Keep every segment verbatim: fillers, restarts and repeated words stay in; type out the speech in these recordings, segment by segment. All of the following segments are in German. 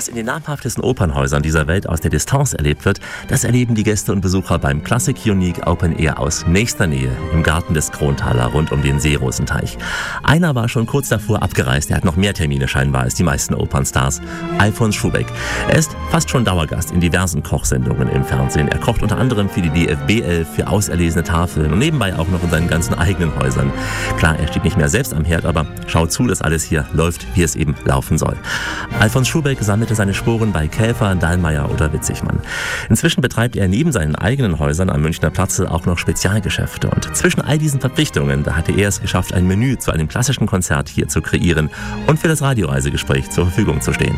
Was in den namhaftesten Opernhäusern dieser Welt aus der Distanz erlebt wird, das erleben die Gäste und Besucher beim Classic Unique Open Air aus nächster Nähe im Garten des Kronthaler rund um den Seerosenteich. Einer war schon kurz davor abgereist, er hat noch mehr Termine scheinbar als die meisten Opernstars. Alfons Schubeck. Er ist fast schon Dauergast in diversen Kochsendungen im Fernsehen. Er kocht unter anderem für die D F B elf, für auserlesene Tafeln und nebenbei auch noch in seinen ganzen eigenen Häusern. Klar, er steht nicht mehr selbst am Herd, aber schaut zu, dass alles hier läuft, wie es eben laufen soll. Alfons Schubeck sammelte seine Spuren bei Käfer, Dallmayr oder Witzigmann. Inzwischen betreibt er neben seinen eigenen Häusern am Münchner Platze auch noch Spezialgeschäfte. Und zwischen all diesen Verpflichtungen, da hatte er es geschafft, ein Menü zu einem klassischen Konzert hier zu kreieren und für das Radioreisegespräch zur Verfügung zu stehen.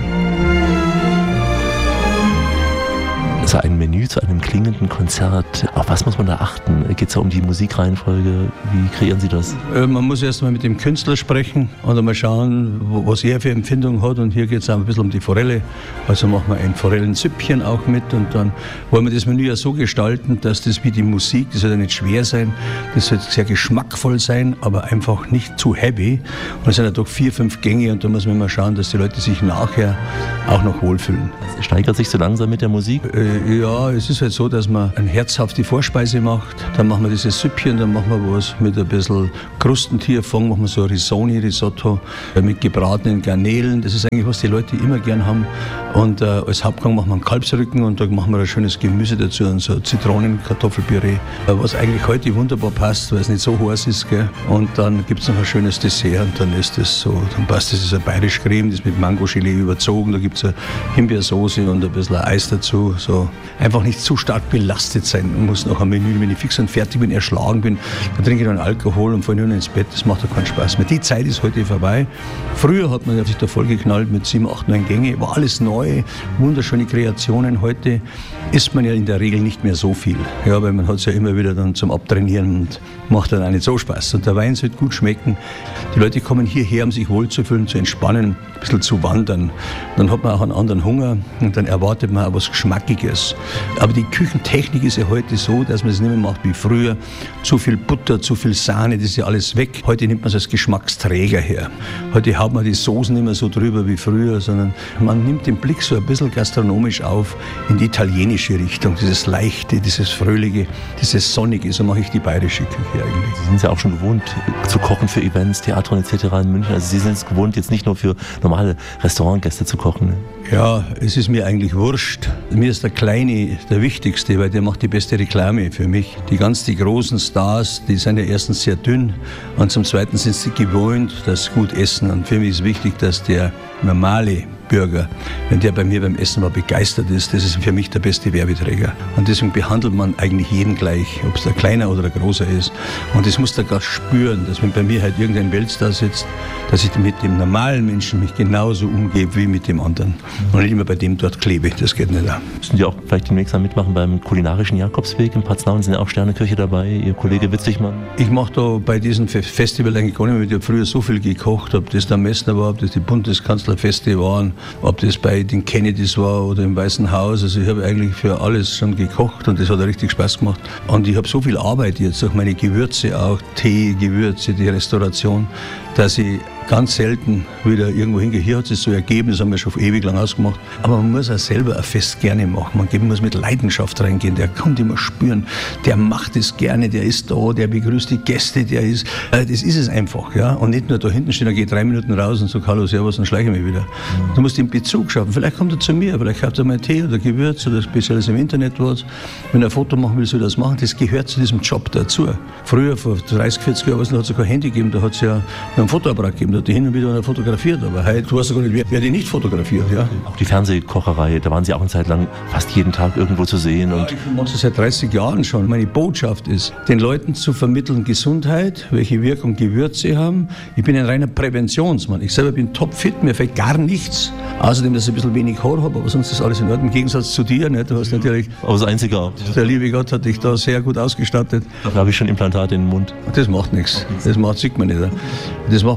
Also ein Menü zu einem klingenden Konzert. Auf was muss man da achten? Geht es da um die Musikreihenfolge? Wie kreieren Sie das? Äh, man muss erst mal mit dem Künstler sprechen und einmal schauen, wo, was er für Empfindungen hat. Und hier geht es auch ein bisschen um die Forelle. Also machen wir ein Forellensüppchen auch mit. Und dann wollen wir das Menü ja so gestalten, dass das wie die Musik, das soll ja nicht schwer sein, das soll sehr geschmackvoll sein, aber einfach nicht zu heavy. Und es sind ja doch vier, fünf Gänge und da muss man immer schauen, dass die Leute sich nachher auch noch wohlfühlen. Das steigert sich so langsam mit der Musik? Äh, Ja, es ist halt so, dass man eine herzhafte Vorspeise macht. Dann machen wir dieses Süppchen, dann machen wir was mit ein bisschen Krustentierfond, machen wir so Risoni, Risotto mit gebratenen Garnelen. Das ist eigentlich, was die Leute immer gern haben. Und äh, als Hauptgang machen wir einen Kalbsrücken und da machen wir ein schönes Gemüse dazu und so Zitronen, Kartoffelpüree, was eigentlich heute wunderbar passt, weil es nicht so heiß ist. Gell? Und dann gibt es noch ein schönes Dessert und dann ist das so, dann passt das, das ist ein bayerisch Creme, das ist mit Mangogelee überzogen, da gibt es eine Himbeersoße und ein bisschen Eis dazu. So. Einfach nicht zu stark belastet sein. Man muss nach einem Menü, wenn ich fix und fertig bin, erschlagen bin, dann trinke ich dann Alkohol und fahre nur ins Bett. Das macht ja keinen Spaß mehr. Die Zeit ist heute vorbei. Früher hat man sich da vollgeknallt mit sieben, acht, neun Gänge. War alles neu, wunderschöne Kreationen. Heute isst man ja in der Regel nicht mehr so viel. Ja, weil man hat es ja immer wieder dann zum Abtrainieren und macht dann auch nicht so Spaß. Und der Wein sollte gut schmecken. Die Leute kommen hierher, um sich wohlzufühlen, zu entspannen, ein bisschen zu wandern. Dann hat man auch einen anderen Hunger und dann erwartet man auch was Geschmackiges. Aber die Küchentechnik ist ja heute so, dass man es nicht mehr macht wie früher. Zu viel Butter, zu viel Sahne, das ist ja alles weg. Heute nimmt man es als Geschmacksträger her. Heute haut man die Soßen nicht mehr so drüber wie früher, sondern man nimmt den Blick so ein bisschen gastronomisch auf in die italienische Richtung. Dieses Leichte, dieses Fröhliche, dieses Sonnige. So mache ich die bayerische Küche eigentlich. Sie sind ja auch schon gewohnt zu kochen für Events, Theater et cetera in München. Also Sie sind es gewohnt, jetzt nicht nur für normale Restaurantgäste zu kochen. Ja, es ist mir eigentlich wurscht. Mir ist der Kleine der Wichtigste, weil der macht die beste Reklame für mich. Die ganz die großen Stars, die sind ja erstens sehr dünn und zum Zweiten sind sie gewohnt, dass sie gut essen. Und für mich ist wichtig, dass der normale Bürger, wenn der bei mir beim Essen mal begeistert ist, das ist für mich der beste Werbeträger. Und deswegen behandelt man eigentlich jeden gleich, ob es der Kleiner oder der Großer ist. Und das muss der Gast spüren, dass wenn bei mir halt irgendein Weltstar sitzt, dass ich mit dem normalen Menschen mich genauso umgebe wie mit dem anderen. Und nicht immer bei dem dort klebe, das geht nicht auch. Müssen Sie auch vielleicht demnächst mal mitmachen beim kulinarischen Jakobsweg in Paznaun? Sind ja auch Sterneküche dabei, Ihr Kollege Witzigmann? Ich mache da bei diesem Festival eigentlich gar nicht mehr. Ich habe früher so viel gekocht, ob das der Messner war, ob das die Bundeskanzlerfeste waren, ob das bei den Kennedys war oder im Weißen Haus. Also ich habe eigentlich für alles schon gekocht und das hat richtig Spaß gemacht. Und ich habe so viel Arbeit jetzt durch meine Gewürze auch, Tee, Gewürze, die Restauration, dass ich ganz selten wieder irgendwo hingehe. Hier hat es so ergeben, das haben wir schon ewig lang ausgemacht. Aber man muss auch selber ein Fest gerne machen. Man muss mit Leidenschaft reingehen. Der kann immer spüren, der macht es gerne, der ist da, der begrüßt die Gäste, der ist, das ist es einfach. Ja? Und nicht nur da hinten stehen, er geht drei Minuten raus und sagt Hallo, Servus und schleiche mich wieder. Mhm. Du musst den Bezug schaffen. Vielleicht kommt er zu mir, vielleicht kauft er mal Tee oder Gewürz oder spezielles im Internet was. Wenn er ein Foto machen will, soll er das machen. Das gehört zu diesem Job dazu. Früher, vor dreißig, vierzig Jahren, hat es ja kein Handy gegeben, da hat es ja noch einen Fotoapparat gegeben. Da hat die hin und wieder einer fotografiert, aber heute, du weißt ja gar nicht, wer, wer die nicht fotografiert. Ja? Auch die Fernsehkocherei, da waren Sie auch eine Zeit lang fast jeden Tag irgendwo zu sehen. Und ja, ich mache das seit dreißig Jahren schon. Meine Botschaft ist, den Leuten zu vermitteln Gesundheit, welche Wirkung Gewürze haben. Ich bin ein reiner Präventionsmann. Ich selber bin topfit, mir fällt gar nichts. Außerdem, dass ich ein bisschen wenig Haar habe, aber sonst ist alles in Ordnung. Im Gegensatz zu dir, nicht? Du hast natürlich... Aber das Einzige auch. Der liebe Gott hat dich da sehr gut ausgestattet. Dafür habe ich schon Implantate in den Mund. Das macht nichts. Das macht, sieht man nicht. Das macht man halt so toll.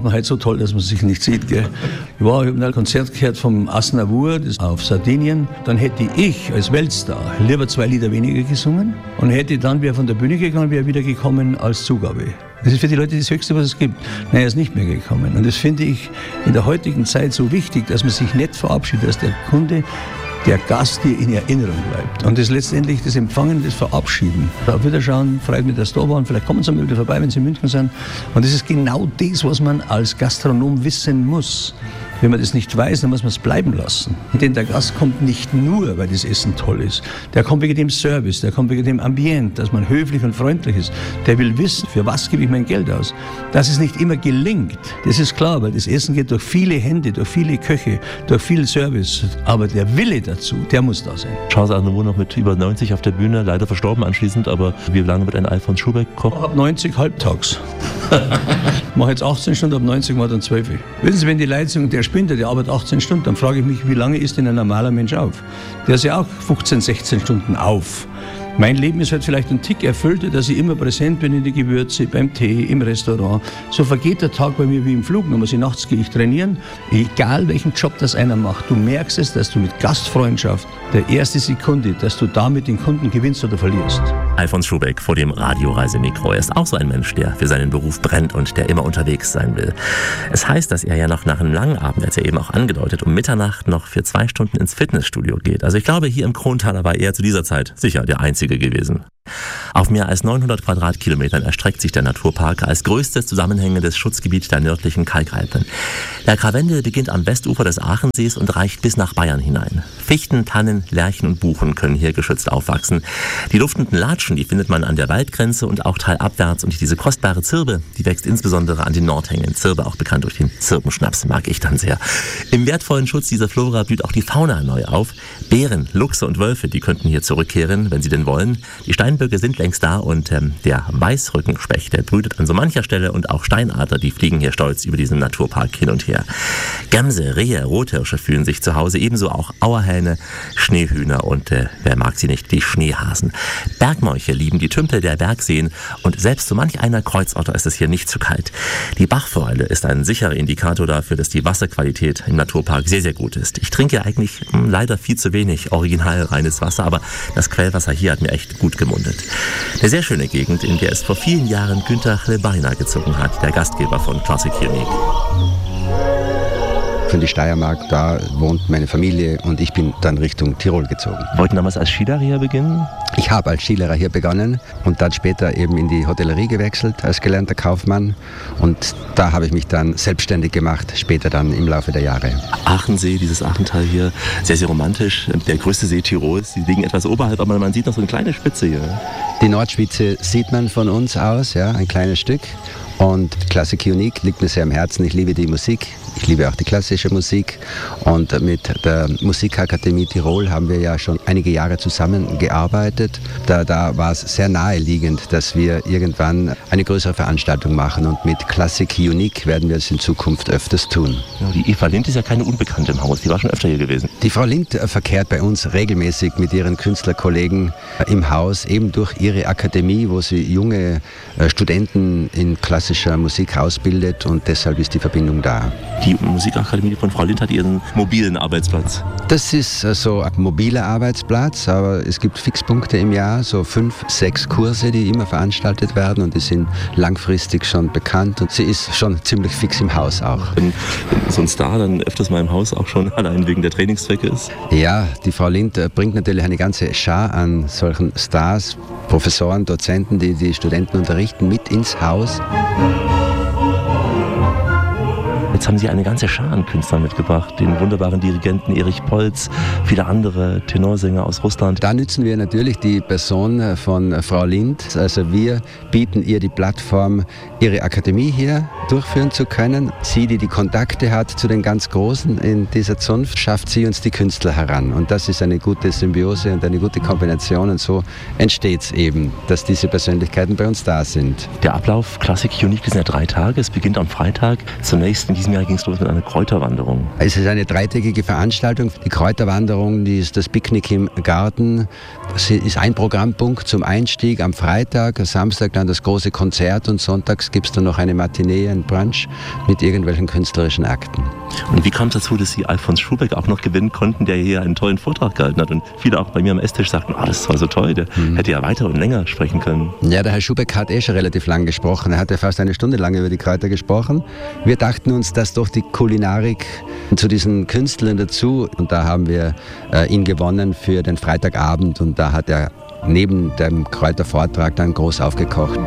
toll, dass man sich nicht sieht, gell? Ich war, ich habe ein Konzert gehört vom Aznavour, das auf Sardinien. Dann hätte ich als Weltstar lieber zwei Lieder weniger gesungen und hätte dann, wäre von der Bühne gegangen, wäre wieder gekommen als Zugabe. Das ist für die Leute das Höchste, was es gibt. Nein, er ist nicht mehr gekommen. Und das finde ich in der heutigen Zeit so wichtig, dass man sich nicht verabschiedet, dass der Kunde, der Gast dir in Erinnerung bleibt. Und das letztendlich das Empfangen, das Verabschieden. Auf Wiederschauen, freut mich, dass Sie da waren. Vielleicht kommen Sie mal wieder vorbei, wenn Sie in München sind. Und das ist genau das, was man als Gastronom wissen muss. Wenn man das nicht weiß, dann muss man es bleiben lassen. Denn der Gast kommt nicht nur, weil das Essen toll ist. Der kommt wegen dem Service, der kommt wegen dem Ambiente, dass man höflich und freundlich ist. Der will wissen, für was gebe ich mein Geld aus. Dass es nicht immer gelingt, das ist klar, weil das Essen geht durch viele Hände, durch viele Köche, durch viel Service. Aber der Wille dazu, der muss da sein. Charles Aznavour noch mit über neunzig auf der Bühne, leider verstorben anschließend, aber wie lange wird ein Alfons Schubeck kochen? Ab neunzig halbtags. Ich mache jetzt achtzehn Stunden, ab neunzig mal dann zwölf. Wissen Sie, wenn die Leistung, der Spinner, der arbeitet achtzehn Stunden, dann frage ich mich, wie lange ist denn ein normaler Mensch auf? Der ist ja auch fünfzehn, sechzehn Stunden auf. Mein Leben ist halt vielleicht ein Tick erfüllter, dass ich immer präsent bin in die Gewürze, beim Tee, im Restaurant. So vergeht der Tag bei mir wie im Flug. Nur nachts gehe ich trainieren. Egal welchen Job das einer macht, du merkst es, dass du mit Gastfreundschaft der erste Sekunde, dass du damit den Kunden gewinnst oder verlierst. Alfons Schubeck vor dem Radioreisemikro. Er ist auch so ein Mensch, der für seinen Beruf brennt und der immer unterwegs sein will. Es heißt, dass er ja noch nach einem langen Abend, als er eben auch angedeutet, um Mitternacht noch für zwei Stunden ins Fitnessstudio geht. Also ich glaube, hier im Krontaler war er zu dieser Zeit sicher der Einzige gewesen. Auf mehr als neunhundert Quadratkilometern erstreckt sich der Naturpark als größtes zusammenhängendes Schutzgebiet der nördlichen Kalkalpen. Der Krawendel beginnt am Westufer des Aachensees und reicht bis nach Bayern hinein. Fichten, Tannen, Lärchen und Buchen können hier geschützt aufwachsen. Die duftenden Latschen, die findet man an der Waldgrenze und auch talabwärts. Und diese kostbare Zirbe, die wächst insbesondere an den Nordhängen. Zirbe, auch bekannt durch den Zirbenschnaps, mag ich dann sehr. Im wertvollen Schutz dieser Flora blüht auch die Fauna neu auf. Bären, Luchse und Wölfe, die könnten hier zurückkehren, wenn sie denn wollen. Die Steinböcke sind längst da und ähm, der Weißrückenspecht, der brütet an so mancher Stelle und auch Steinadler, die fliegen hier stolz über diesen Naturpark hin und her. Gämse, Rehe, Rothirsche fühlen sich zu Hause, ebenso auch Auerhähne, Schneehühner und, äh, wer mag sie nicht, die Schneehasen. Bergmolche lieben die Tümpel der Bergseen und selbst so manch einer Kreuzotter ist es hier nicht zu kalt. Die Bachforelle ist ein sicherer Indikator dafür, dass die Wasserqualität im Naturpark sehr, sehr gut ist. Ich trinke eigentlich mh, leider viel zu wenig original reines Wasser, aber das Quellwasser hier hat mir echt gut gemundet. Eine sehr schöne Gegend, in der es vor vielen Jahren Günther Chlebeiner gezogen hat, der Gastgeber von Classic Unique. Von der Steiermark, da wohnt meine Familie und ich bin dann Richtung Tirol gezogen. Wollten damals als Skilehrer hier beginnen? Ich habe als Skilehrer hier begonnen und dann später eben in die Hotellerie gewechselt als gelernter Kaufmann und da habe ich mich dann selbstständig gemacht, später dann im Laufe der Jahre. Aachensee, dieses Aachental hier, sehr, sehr romantisch. Der größte See Tirols, die liegen etwas oberhalb, aber man sieht noch so eine kleine Spitze hier. Die Nordspitze sieht man von uns aus, ja, ein kleines Stück. Und Classic Unique liegt mir sehr am Herzen. Ich liebe die Musik. Ich liebe auch die klassische Musik. Und mit der Musikakademie Tirol haben wir ja schon einige Jahre zusammengearbeitet. Da, da war es sehr naheliegend, dass wir irgendwann eine größere Veranstaltung machen. Und mit Classic Unique werden wir es in Zukunft öfters tun. Ja, die Eva Lind ist ja keine Unbekannte im Haus. Die war schon öfter hier gewesen. Die Frau Lind verkehrt bei uns regelmäßig mit ihren Künstlerkollegen im Haus, eben durch ihre Akademie, wo sie junge Studenten in klassischer Musik ausbildet. Und deshalb ist die Verbindung da. Die Musikakademie von Frau Lind hat ihren mobilen Arbeitsplatz. Das ist so ein mobiler Arbeitsplatz, aber es gibt Fixpunkte im Jahr, so fünf, sechs Kurse, die immer veranstaltet werden und die sind langfristig schon bekannt und sie ist schon ziemlich fix im Haus auch. Wenn, wenn so ein Star dann öfters mal im Haus auch schon allein wegen der Trainingszwecke ist? Ja, die Frau Lind bringt natürlich eine ganze Schar an solchen Stars, Professoren, Dozenten, die die Studenten unterrichten, mit ins Haus. Jetzt haben Sie eine ganze Schar an Künstlern mitgebracht, den wunderbaren Dirigenten Erich Polz, viele andere Tenorsänger aus Russland. Da nützen wir natürlich die Person von Frau Lind. Also wir bieten ihr die Plattform, ihre Akademie hier durchführen zu können. Sie, die die Kontakte hat zu den ganz Großen in dieser Zunft, schafft sie uns die Künstler heran. Und das ist eine gute Symbiose und eine gute Kombination. Und so entsteht es eben, dass diese Persönlichkeiten bei uns da sind. Der Ablauf Classic Unique sind ja drei Tage. Es beginnt am Freitag, zunächst in diesem Jahr Jahr ging es los mit einer Kräuterwanderung. Es ist eine dreitägige Veranstaltung. Die Kräuterwanderung, die ist das Picknick im Garten. Das ist ein Programmpunkt zum Einstieg am Freitag, Samstag dann das große Konzert und sonntags gibt es dann noch eine Matinee, ein Brunch mit irgendwelchen künstlerischen Akten. Und wie kam es dazu, dass Sie Alfons Schubeck auch noch gewinnen konnten, der hier einen tollen Vortrag gehalten hat und viele auch bei mir am Esstisch sagten, oh, das war so toll, der mhm. hätte ja weiter und länger sprechen können. Ja, der Herr Schubeck hat eh schon relativ lang gesprochen. Er hat ja fast eine Stunde lang über die Kräuter gesprochen. Wir dachten uns, dass doch die Kulinarik zu diesen Künstlern dazu und da haben wir äh, ihn gewonnen für den Freitagabend und da hat er neben dem Kräutervortrag dann groß aufgekocht.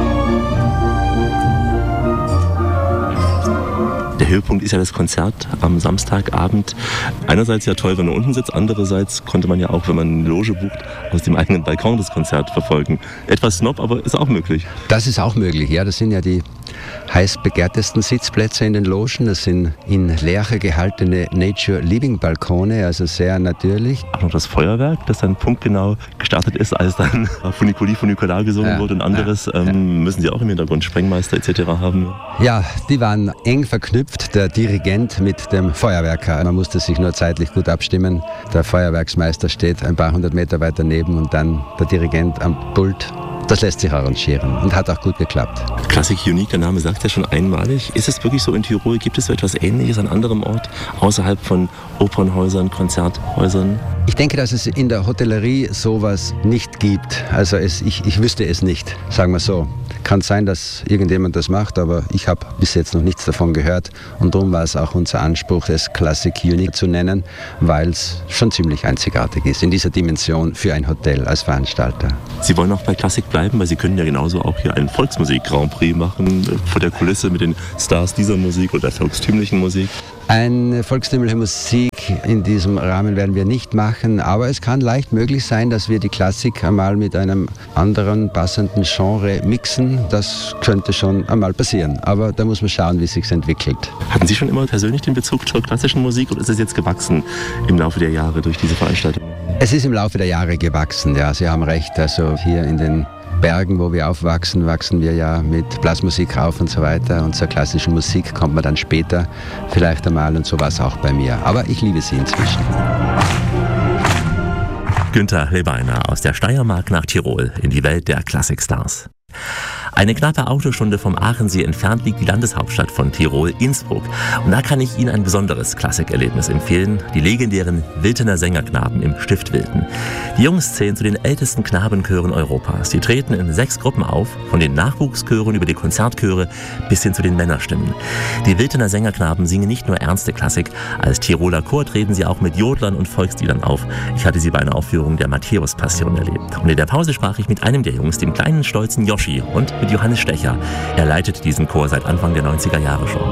Der Höhepunkt ist ja das Konzert am Samstagabend. Einerseits ja toll, wenn man unten sitzt, andererseits konnte man ja auch, wenn man eine Loge bucht, aus dem eigenen Balkon das Konzert verfolgen. Etwas Snob, aber ist auch möglich. Das ist auch möglich, ja. Das sind ja die heiß begehrtesten Sitzplätze in den Logen. Das sind in Lärche gehaltene Nature-Living-Balkone, also sehr natürlich. Auch noch das Feuerwerk, das dann punktgenau gestartet ist, als dann Funiculi Funicular gesungen ja, wurde und anderes. Ja, ähm, ja. Müssen Sie auch im Hintergrund Sprengmeister et cetera haben? Ja, die waren eng verknüpft, der Dirigent mit dem Feuerwerker. Man musste sich nur zeitlich gut abstimmen. Der Feuerwerksmeister steht ein paar hundert Meter weiter neben und dann der Dirigent am Pult. Das lässt sich arrangieren und hat auch gut geklappt. Classic Unique, der Name sagt ja schon einmalig. Ist es wirklich so in Tirol? Gibt es so etwas Ähnliches an anderem Ort, außerhalb von Opernhäusern, Konzerthäusern? Ich denke, dass es in der Hotellerie sowas nicht gibt. Also es, ich, ich wüsste es nicht, sagen wir so. Kann sein, dass irgendjemand das macht, aber ich habe bis jetzt noch nichts davon gehört. Und darum war es auch unser Anspruch, es Classic Unique zu nennen, weil es schon ziemlich einzigartig ist in dieser Dimension für ein Hotel als Veranstalter. Sie wollen auch bei Klassik bleiben, weil Sie können ja genauso auch hier einen Volksmusik-Grand Prix machen, vor der Kulisse mit den Stars dieser Musik oder der volkstümlichen Musik. Eine volkstümliche Musik in diesem Rahmen werden wir nicht machen, aber es kann leicht möglich sein, dass wir die Klassik einmal mit einem anderen passenden Genre mixen. Das könnte schon einmal passieren, aber da muss man schauen, wie es sich entwickelt. Hatten Sie schon immer persönlich den Bezug zur klassischen Musik oder ist es jetzt gewachsen im Laufe der Jahre durch diese Veranstaltung? Es ist im Laufe der Jahre gewachsen, ja, Sie haben recht. Also hier in den Bergen, wo wir aufwachsen, wachsen wir ja mit Blasmusik auf und so weiter. Und zur klassischen Musik kommt man dann später vielleicht einmal und so war es auch bei mir. Aber ich liebe sie inzwischen. Günther Lebeiner aus der Steiermark nach Tirol in die Welt der Klassikstars. Eine knappe Autostunde vom Aachensee entfernt liegt die Landeshauptstadt von Tirol, Innsbruck. Und da kann ich Ihnen ein besonderes Klassikerlebnis empfehlen, die legendären Wiltener Sängerknaben im Stift Wilten. Die Jungs zählen zu den ältesten Knabenchören Europas. Sie treten in sechs Gruppen auf, von den Nachwuchschören über die Konzertchöre bis hin zu den Männerstimmen. Die Wiltener Sängerknaben singen nicht nur ernste Klassik, als Tiroler Chor treten sie auch mit Jodlern und Volksliedern auf. Ich hatte sie bei einer Aufführung der Matthäus-Passion erlebt. Und in der Pause sprach ich mit einem der Jungs, dem kleinen, stolzen Joschi, und mit Johannes Stecher. Er leitet diesen Chor seit Anfang der neunziger Jahre schon.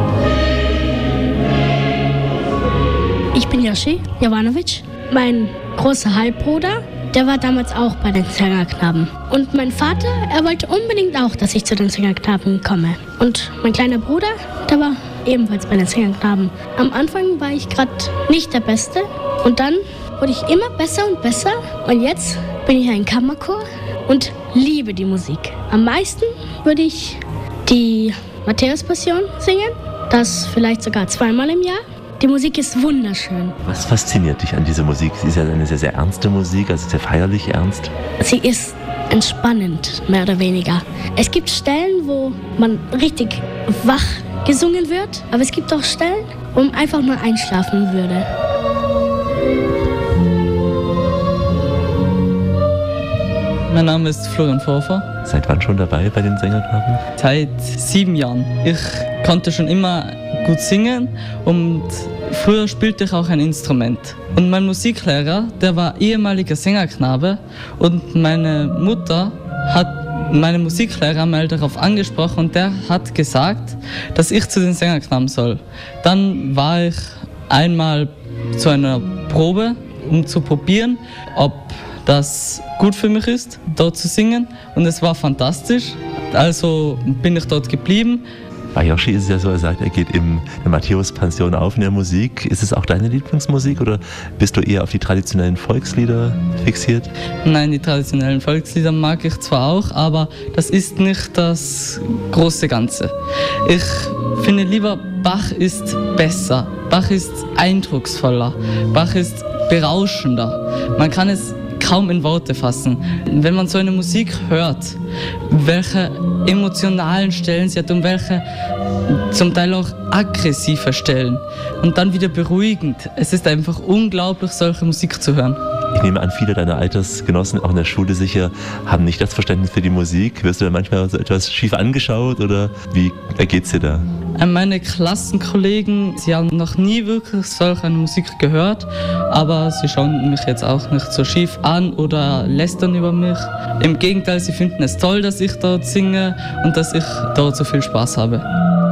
Ich bin Joschi Jovanovic. Mein großer Halbbruder, der war damals auch bei den Sängerknaben. Und mein Vater, er wollte unbedingt auch, dass ich zu den Sängerknaben komme. Und mein kleiner Bruder, der war ebenfalls bei den Sängerknaben. Am Anfang war ich gerade nicht der Beste. Und dann wurde ich immer besser und besser. Und jetzt bin ich ein Kammerchor und liebe die Musik. Am meisten würde ich die Matthäus-Passion singen, das vielleicht sogar zweimal im Jahr. Die Musik ist wunderschön. Was fasziniert dich an dieser Musik? Sie ist ja eine sehr, sehr ernste Musik, also sehr feierlich ernst. Sie ist entspannend, mehr oder weniger. Es gibt Stellen, wo man richtig wach gesungen wird, aber es gibt auch Stellen, wo man einfach nur einschlafen würde. Mein Name ist Florian Pfoffer. Seit wann schon dabei bei den Sängerknaben? Seit sieben Jahren. Ich konnte schon immer gut singen und früher spielte ich auch ein Instrument. Und mein Musiklehrer, der war ehemaliger Sängerknabe und meine Mutter hat meinen Musiklehrer mal darauf angesprochen und der hat gesagt, dass ich zu den Sängerknaben soll. Dann war ich einmal zu einer Probe, um zu probieren, ob das gut für mich ist, dort zu singen und es war fantastisch. Also bin ich dort geblieben. Bei Joshi ist es ja so, er sagt, er geht in der Matthäus-Pension auf in der Musik. Ist es auch deine Lieblingsmusik oder bist du eher auf die traditionellen Volkslieder fixiert? Nein, die traditionellen Volkslieder mag ich zwar auch, aber das ist nicht das große Ganze. Ich finde lieber, Bach ist besser. Bach ist eindrucksvoller. Bach ist berauschender. Man kann es kaum in Worte fassen. Wenn man so eine Musik hört, welche emotionalen Stellen sie hat und welche zum Teil auch aggressive Stellen und dann wieder beruhigend. Es ist einfach unglaublich, solche Musik zu hören. Ich nehme an, viele deiner Altersgenossen, auch in der Schule sicher, haben nicht das Verständnis für die Musik. Wirst du da manchmal so etwas schief angeschaut oder wie geht's dir da? Meine Klassenkollegen, sie haben noch nie wirklich solch eine Musik gehört, aber sie schauen mich jetzt auch nicht so schief an oder lästern über mich. Im Gegenteil, sie finden es toll, dass ich dort singe und dass ich dort so viel Spaß habe.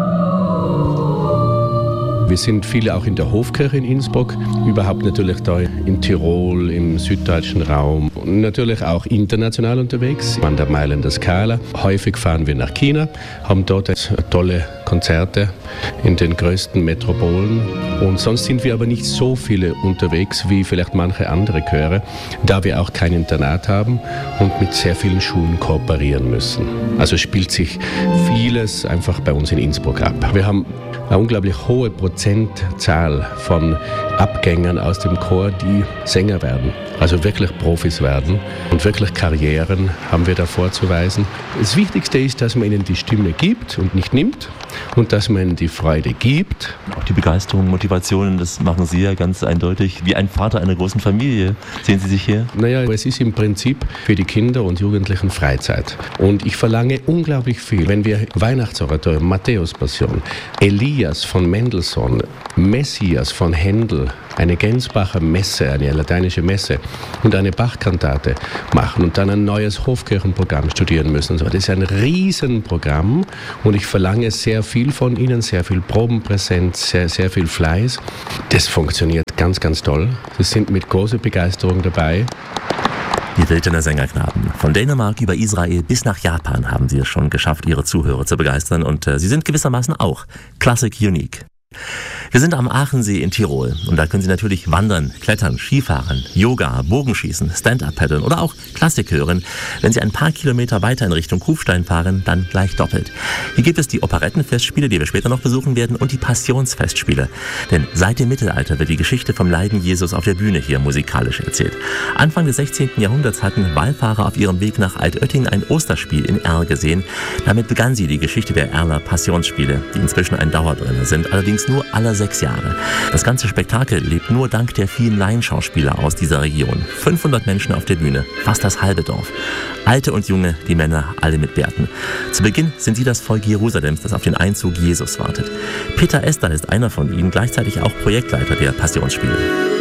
Wir sind viele auch in der Hofkirche in Innsbruck, überhaupt natürlich da in Tirol, im süddeutschen Raum und natürlich auch international unterwegs, an der Mailänder Scala. Häufig fahren wir nach China, haben dort tolle Konzerte in den größten Metropolen und sonst sind wir aber nicht so viele unterwegs wie vielleicht manche andere Chöre, da wir auch kein Internat haben und mit sehr vielen Schulen kooperieren müssen. Also spielt sich vieles einfach bei uns in Innsbruck ab. Wir haben eine unglaublich hohe Prozentzahl von Abgängern aus dem Chor, die Sänger werden, also wirklich Profis werden und wirklich Karrieren haben wir da vorzuweisen. Das Wichtigste ist, dass man ihnen die Stimme gibt und nicht nimmt und dass man ihnen die Freude gibt. Auch die Begeisterung, Motivationen, das machen Sie ja ganz eindeutig. Wie ein Vater einer großen Familie. Sehen Sie sich hier? Naja, es ist im Prinzip für die Kinder und Jugendlichen Freizeit. Und ich verlange unglaublich viel. Wenn wir Weihnachtsoratorium, Matthäus-Passion, Elias von Mendelssohn, Messias von Händel, eine Gensbacher Messe, eine lateinische Messe und eine Bach-Kantate machen und dann ein neues Hofkirchenprogramm studieren müssen. Das ist ein Riesenprogramm und ich verlange sehr viel von ihnen, sehr viel Probenpräsenz, sehr, sehr viel Fleiß. Das funktioniert ganz, ganz toll. Sie sind mit großer Begeisterung dabei. Die Wiltener Sängerknaben. Von Dänemark über Israel bis nach Japan haben sie es schon geschafft, ihre Zuhörer zu begeistern und äh, sie sind gewissermaßen auch Classic Unique. Wir sind am Aachensee in Tirol und da können Sie natürlich wandern, klettern, Skifahren, Yoga, Bogenschießen, Stand-Up-Paddeln oder auch Klassik hören. Wenn Sie ein paar Kilometer weiter in Richtung Kufstein fahren, dann gleich doppelt. Hier gibt es die Operettenfestspiele, die wir später noch besuchen werden, und die Passionsfestspiele. Denn seit dem Mittelalter wird die Geschichte vom Leiden Jesus auf der Bühne hier musikalisch erzählt. Anfang des sechzehnten Jahrhunderts hatten Wallfahrer auf ihrem Weg nach Altötting ein Osterspiel in Erl gesehen. Damit begann sie die Geschichte der Erler Passionsspiele, die inzwischen ein Dauerbrenner sind, allerdings nur alle sechs Jahre. Das ganze Spektakel lebt nur dank der vielen Laienschauspieler aus dieser Region. fünfhundert Menschen auf der Bühne, fast das halbe Dorf. Alte und Junge, die Männer, alle mit Bärten. Zu Beginn sind sie das Volk Jerusalems, das auf den Einzug Jesus wartet. Peter Ester ist einer von ihnen, gleichzeitig auch Projektleiter der Passionsspiele.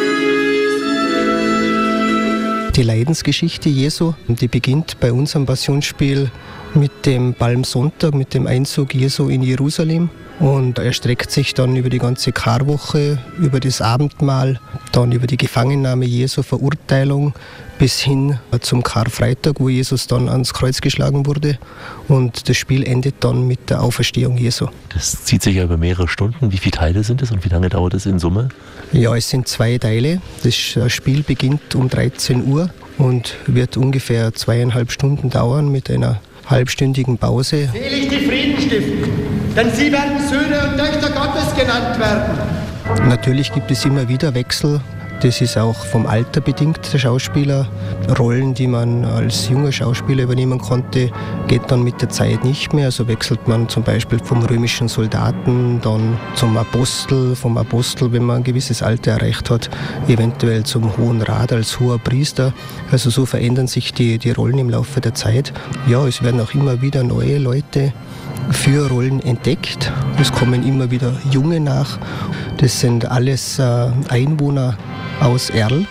Die Leidensgeschichte Jesu, die beginnt bei unserem Passionsspiel mit dem Palmsonntag, mit dem Einzug Jesu in Jerusalem. Und er streckt sich dann über die ganze Karwoche, über das Abendmahl, dann über die Gefangennahme Jesu, Verurteilung bis hin zum Karfreitag, wo Jesus dann ans Kreuz geschlagen wurde. Und das Spiel endet dann mit der Auferstehung Jesu. Das zieht sich ja über mehrere Stunden. Wie viele Teile sind es und wie lange dauert es in Summe? Ja, es sind zwei Teile. Das Spiel beginnt um dreizehn Uhr und wird ungefähr zweieinhalb Stunden dauern mit einer halbstündigen Pause. Selig die Frieden stiften, denn sie werden Söhne und Töchter Gottes genannt werden. Natürlich gibt es immer wieder Wechsel. Das ist auch vom Alter bedingt, der Schauspieler. Rollen, die man als junger Schauspieler übernehmen konnte, geht dann mit der Zeit nicht mehr. Also wechselt man zum Beispiel vom römischen Soldaten dann zum Apostel, vom Apostel, wenn man ein gewisses Alter erreicht hat, eventuell zum Hohen Rat als hoher Priester. Also so verändern sich die, die Rollen im Laufe der Zeit. Ja, es werden auch immer wieder neue Leute für Rollen entdeckt. Es kommen immer wieder Junge nach. Das sind alles äh, Einwohner aus Erl.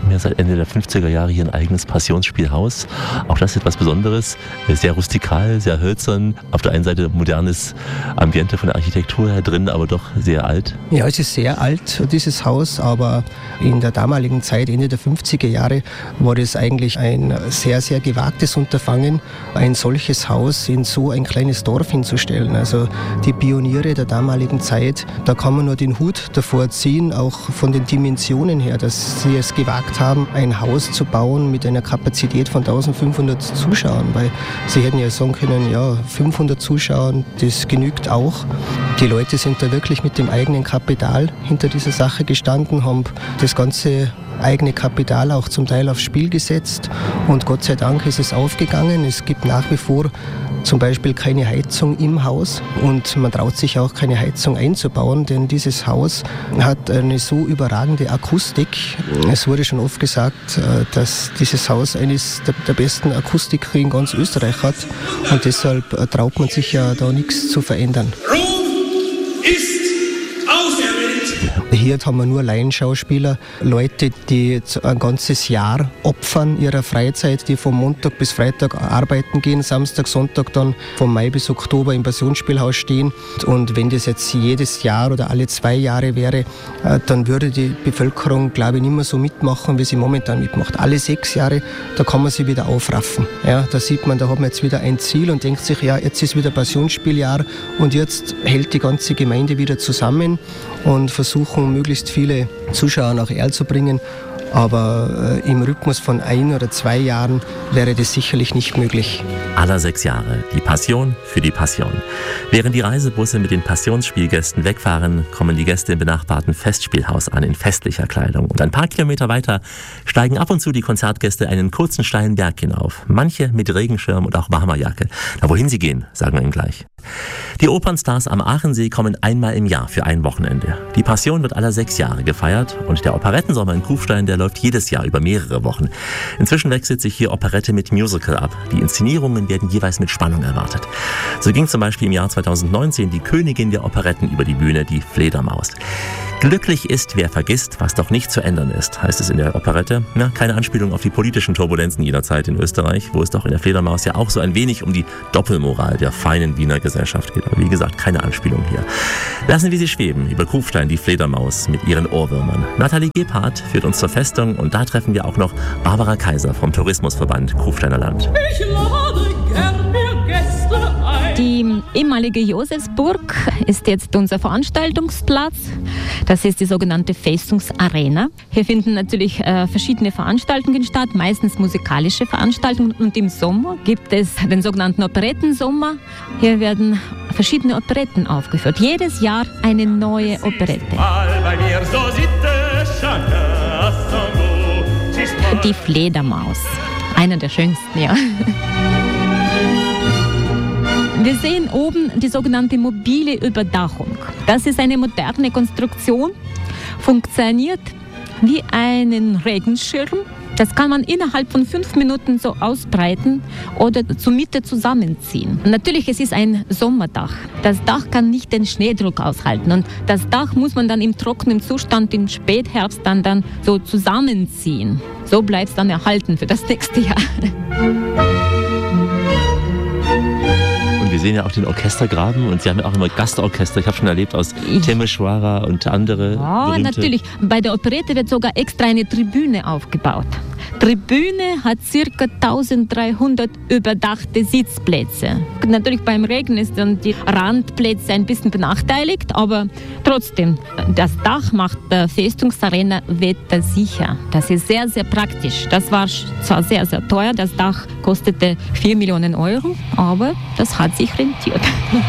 haben ja seit Ende der fünfziger Jahre hier ein eigenes Passionsspielhaus. Auch das ist etwas Besonderes, sehr rustikal, sehr hölzern. Auf der einen Seite modernes Ambiente von der Architektur her drin, aber doch sehr alt. Ja, es ist sehr alt, dieses Haus, aber in der damaligen Zeit, Ende der fünfziger Jahre, war das eigentlich ein sehr, sehr gewagtes Unterfangen, ein solches Haus in so ein kleines Dorf hinzustellen. Also die Pioniere der damaligen Zeit, da kann man nur den Hut davor ziehen, auch von den Dimensionen her, dass sie es gewagt haben, ein Haus zu bauen mit einer Kapazität von eintausendfünfhundert Zuschauern, weil sie hätten ja sagen können, ja, fünfhundert Zuschauer, das genügt auch. Die Leute sind da wirklich mit dem eigenen Kapital hinter dieser Sache gestanden, haben das ganze eigene Kapital auch zum Teil aufs Spiel gesetzt und Gott sei Dank ist es aufgegangen. Es gibt nach wie vor zum Beispiel keine Heizung im Haus und man traut sich auch keine Heizung einzubauen, denn dieses Haus hat eine so überragende Akustik. Es wurde schon oft gesagt, dass dieses Haus eines der besten Akustiker in ganz Österreich hat und deshalb traut man sich ja da nichts zu verändern. Hier haben wir nur Laienschauspieler, Leute, die ein ganzes Jahr opfern ihrer Freizeit, die von Montag bis Freitag arbeiten gehen, Samstag, Sonntag dann von Mai bis Oktober im Passionsspielhaus stehen. Und wenn das jetzt jedes Jahr oder alle zwei Jahre wäre, dann würde die Bevölkerung, glaube ich, nicht mehr so mitmachen, wie sie momentan mitmacht. Alle sechs Jahre, da kann man sich wieder aufraffen. Ja, da sieht man, da hat man jetzt wieder ein Ziel und denkt sich, ja, jetzt ist wieder Passionsspieljahr und jetzt hält die ganze Gemeinde wieder zusammen und versuchen, möglichst viele Zuschauer nach Erl zu bringen. Aber äh, im Rhythmus von ein oder zwei Jahren wäre das sicherlich nicht möglich. Aller sechs Jahre. Die Passion für die Passion. Während die Reisebusse mit den Passionsspielgästen wegfahren, kommen die Gäste im benachbarten Festspielhaus an in festlicher Kleidung. Und ein paar Kilometer weiter steigen ab und zu die Konzertgäste einen kurzen steilen Berg hinauf. Manche mit Regenschirm und auch warmer Jacke. Na, wohin sie gehen, sagen wir Ihnen gleich. Die Opernstars am Aachensee kommen einmal im Jahr für ein Wochenende. Die Passion wird alle sechs Jahre gefeiert und der Operettensommer in Kufstein, der läuft jedes Jahr über mehrere Wochen. Inzwischen wechselt sich hier Operette mit Musical ab. Die Inszenierungen werden jeweils mit Spannung erwartet. So ging zum Beispiel im Jahr zweitausendneunzehn die Königin der Operetten über die Bühne, die Fledermaus. Glücklich ist, wer vergisst, was doch nicht zu ändern ist, heißt es in der Operette. Ja, keine Anspielung auf die politischen Turbulenzen jener Zeit in Österreich, wo es doch in der Fledermaus ja auch so ein wenig um die Doppelmoral der feinen Wiener Gesellschaft geht. Aber wie gesagt, keine Anspielung hier. Lassen wir sie schweben über Kufstein, die Fledermaus mit ihren Ohrwürmern. Nathalie Gebhardt führt uns zur Festung und da treffen wir auch noch Barbara Kaiser vom Tourismusverband Kufsteiner Land. Ich lade gern mir Gäste ein. Die ehemalige Josefsburg ist jetzt unser Veranstaltungsplatz. Das ist die sogenannte Festungsarena. Hier finden natürlich äh, verschiedene Veranstaltungen statt, meistens musikalische Veranstaltungen. Und im Sommer gibt es den sogenannten Operettensommer. Hier werden verschiedene Operetten aufgeführt. Jedes Jahr eine neue Operette. Die Fledermaus. Einer der schönsten, ja. Wir sehen oben die sogenannte mobile Überdachung. Das ist eine moderne Konstruktion, funktioniert wie einen Regenschirm. Das kann man innerhalb von fünf Minuten so ausbreiten oder zur Mitte zusammenziehen. Natürlich, es ist ein Sommerdach. Das Dach kann nicht den Schneedruck aushalten. Und das Dach muss man dann im trockenen Zustand im Spätherbst dann, dann so zusammenziehen. So bleibt es dann erhalten für das nächste Jahr. Wir sehen ja auch den Orchestergraben und Sie haben ja auch immer Gastorchester. Ich habe schon erlebt aus Temeshwara und andere. Ja, berühmte. Natürlich. Bei der Operette wird sogar extra eine Tribüne aufgebaut. Tribüne hat ca. dreizehnhundert überdachte Sitzplätze. Natürlich beim Regen ist dann die Randplätze ein bisschen benachteiligt, aber trotzdem, das Dach macht der Festungsarena wettersicher. Das ist sehr, sehr praktisch. Das war zwar sehr, sehr teuer, das Dach kostete vier Millionen Euro, aber das hat sich rentiert.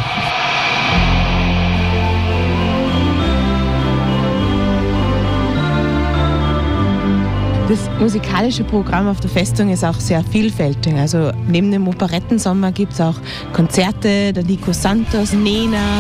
Das musikalische Programm auf der Festung ist auch sehr vielfältig. Also neben dem Operettensommer gibt es auch Konzerte, der Nico Santos, Nena,